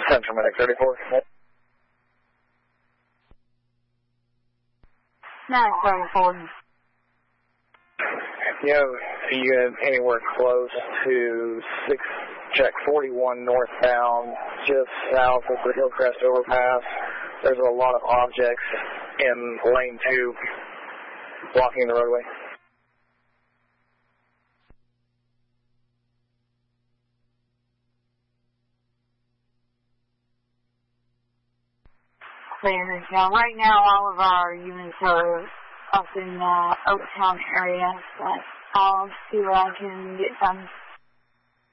Central Medic 34. 934. If you have a unit anywhere close to 6, check 41 northbound, just south of the Hillcrest overpass, there's a lot of objects in lane 2 blocking the roadway. Clear. Now, right now, all of our units are up in Oaktown area, but I'll see what I can get done.